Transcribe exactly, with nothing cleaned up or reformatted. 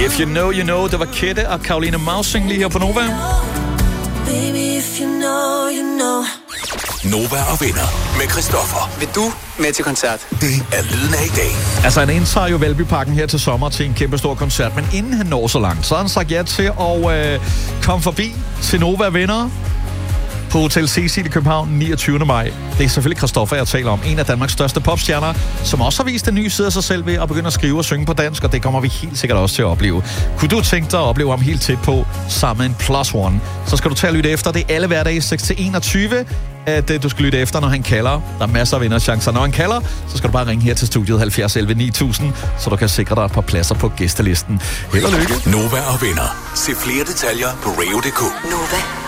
If you know, you know. Det var Kette og Caroline Mausing lige her på Nova. Baby, if you know, you know. Nova og venner med Christoffer. Vil du med til koncert? Det er lyden af i dag. Altså, han indtager jo Valbyparken her til sommer til en kæmpe stor koncert, men inden han når så langt, så har han sagt ja til at øh, komme forbi til Nova Venner på Hotel Cecil i København niogtyvende maj. Det er selvfølgelig Christoffer, jeg taler om. En af Danmarks største popstjerner, som også har vist en ny side af sig selv ved at begynde at skrive og synge på dansk, og det kommer vi helt sikkert også til at opleve. Kunne du tænke dig at opleve ham helt tæt på sammen med en plus one, så skal du tage at lytte efter. Det er alle hverdage seks til enogtyve, at du skal lytte efter, når han kalder. Der er masser af vinderchancer. Når han kalder, så skal du bare ringe her til studiet halvfjerds elleve ni tusind, så du kan sikre dig et par pladser på gæstelisten. Held og lykke. Nova og venner. Se flere detaljer på radio punktum d k. Nova.